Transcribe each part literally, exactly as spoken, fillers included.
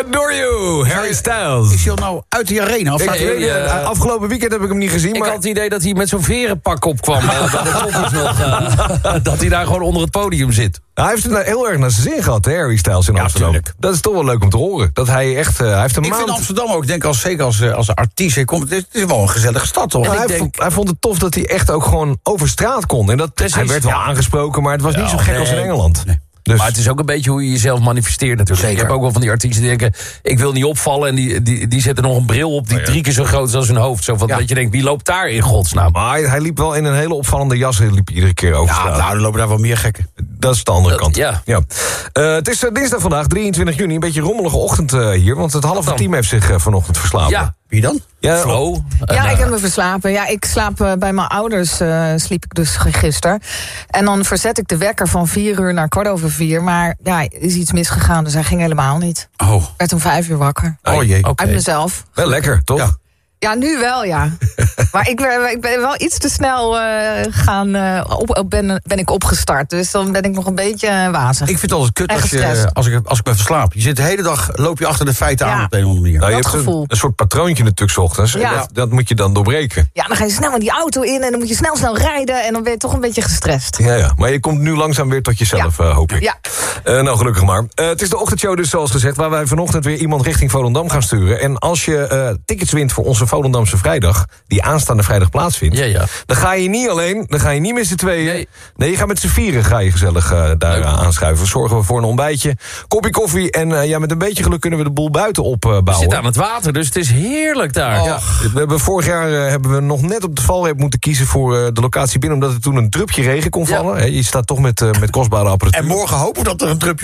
Adore You, Harry Styles. Is hij nou uit die arena? Of Ik, gaat hij- weet, uh, afgelopen weekend heb ik hem niet gezien. Ik maar... had het idee dat hij met zo'n verenpak opkwam. uh, bij de Toppers nog, uh, dat hij daar gewoon onder het podium zit. Hij heeft het nou heel erg naar zijn zin gehad, hè, Harry Styles in Ja, Amsterdam. tuurlijk. Dat is toch wel leuk om te horen. Dat hij echt, uh, hij heeft een Ik maand... vind Amsterdam ook, ik denk als, zeker als, eh, als artiest, hij komt, het, is, het is wel een gezellige stad, toch? Ja, En hij, ik denk, vond, hij vond het tof dat hij echt ook gewoon over straat kon. En dat, Precies, hij werd wel ja. aangesproken, maar het was niet zo Ja, gek als in nee. Engeland. Nee. Dus, Maar het is ook een beetje hoe je jezelf manifesteert natuurlijk. Zeker. Ik heb ook wel van die artiesten die denken... ik wil niet opvallen en die, die, die zetten nog een bril op... die Oh ja. drie keer zo groot is als hun hoofd. Zo van, Ja. dat je denkt, wie loopt daar in godsnaam? maar hij, hij liep wel in een hele opvallende jas. Hij liep iedere keer over ja, straat. nou, dan lopen daar wel meer gekken. Dat is de andere Dat- kant. ja. Uh, het is uh, dinsdag vandaag, drieëntwintig juni. Een beetje een rommelige ochtend uh, hier. Want het halve dan? team heeft zich uh, vanochtend verslapen. Ja, Wie dan? Ja, Flo. En, Ja, uh, ik heb me verslapen. Ja, ik slaap uh, bij mijn ouders, uh, sliep ik dus gisteren. En dan verzet ik de wekker van vier uur naar kwart over vier. Maar ja, er is iets misgegaan, dus hij ging helemaal niet. Oh, Ik werd om vijf uur wakker. oh jee. Oké. Uit mezelf. wel lekker, toch? Ja. Ja, nu wel, ja. Maar ik ben, ik ben wel iets te snel uh, gaan, uh, op, ben, ben ik opgestart. Dus dan ben ik nog een beetje uh, wazig. Ik vind het altijd kut En als, je, gestrest. als, ik, als ik me verslaap. Je zit de hele dag, loop je achter de feiten Ja. aan op een of andere manier. Nou, je Dat hebt een, gevoel. een soort patroontje natuurlijk 's ochtends. Ja. Dat, dat moet je dan doorbreken. Ja, dan ga je snel in die auto in en dan moet je snel snel rijden. En dan ben je toch een beetje gestrest. Ja, ja. Maar je komt nu langzaam weer tot jezelf, Ja. uh, hoop ik. Ja. Uh, nou, gelukkig maar. Uh, het is de ochtendshow dus, zoals gezegd... waar wij vanochtend weer iemand richting Volendam gaan sturen. En als je uh, tickets wint voor onze Volendamse vrijdag... die aanstaande vrijdag plaatsvindt... Ja, ja. dan ga je niet alleen, dan ga je niet met z'n tweeën. Nee, Nee. je gaat met z'n vieren ga je gezellig uh, daar Leuk. uh, aanschuiven. Zorgen we voor een ontbijtje, kopje koffie... en uh, ja, met een beetje geluk kunnen we de boel buiten opbouwen. We zitten aan het water, dus het is heerlijk daar. Ja, we hebben vorig jaar uh, hebben we nog net op de valreep moeten kiezen... voor uh, de locatie binnen, omdat er toen een drupje regen kon Ja. vallen. He, je staat toch met, uh, met kostbare apparatuur. En morgen hopen we dat er een drupje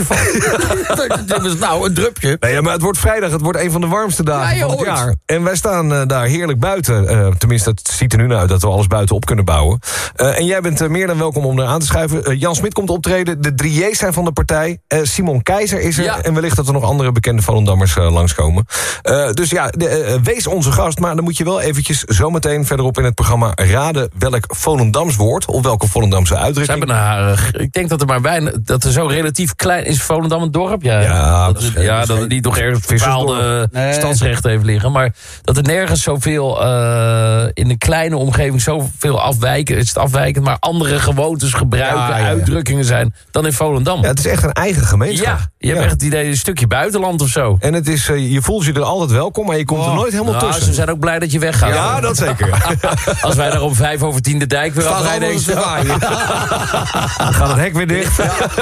valt. Dat is nou een drupje. Nee, ja, maar het wordt vrijdag, het wordt een van de warmste dagen Ja, van het joh, jaar. En wij staan uh, daar heerlijk buiten. Uh, tenminste, het ziet er nu naar uit dat we alles buiten op kunnen bouwen. Uh, en jij bent uh, meer dan welkom om er aan te schuiven. Uh, Jan Smit komt optreden, de drie J's zijn van de partij. Uh, Simon Keizer is er. Ja. En wellicht dat er nog andere bekende Volendammers uh, langskomen. Uh, dus ja, de, uh, wees onze gast. Maar dan moet je wel eventjes zometeen verderop in het programma... raden welk Volendams woord of welke Volendamse Ze uitdrukking... hebben haar, ik denk dat er maar bijna, dat er zo relatief klein is. Volendam een dorp? Ja, Ja, dat, dat is het- geen- ja, dat is dat geen- het niet nog ergens Vissersdorp. bepaalde Nee. stadsrechten heeft liggen. Maar dat er nergens zoveel uh, in een kleine omgeving zoveel afwijken, is het afwijkend, maar andere gewoontes, gebruiken, Ja, ja, ja. uitdrukkingen zijn dan in Volendam. Ja, het is echt een eigen gemeenschap. Ja, je hebt Ja. echt het idee, een stukje buitenland of zo. En het is, uh, je voelt je er altijd welkom, maar je komt er nooit helemaal Nou, tussen. ze zijn ook blij dat je weggaat. Ja, dat zeker. Als wij daar om vijf over tien de dijk weer Staat afrijden. allemaal denk ik, te zwaaien. Dan gaat het hek weer dicht.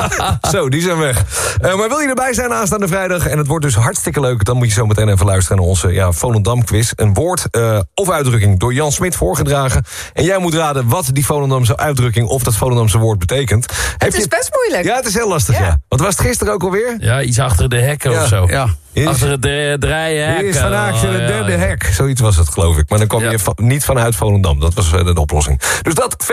Zo, die zijn weg. Uh, maar wil je erbij zijn aanstaande vrijdag? En het wordt dus hartstikke leuk. Dan moet je zo meteen even luisteren naar onze ja, Volendam-quiz. Een woord uh, of uitdrukking door Jan Smit voorgedragen. En jij moet raden wat die Volendamse uitdrukking... of dat Volendamse woord betekent. Heb Het is je... best moeilijk. Ja, het is heel lastig, ja. Ja. Want was het gisteren ook alweer? Ja, iets achter de hekken Ja, of zo. Ja. Is- Achter het dra- draaien hek. Hier is vandaag Oh, de ja, derde ja. hek. Zoiets was het, geloof ik. Maar dan kwam Ja. je va- niet vanuit Volendam. Dat was uh, de oplossing. Dus dat...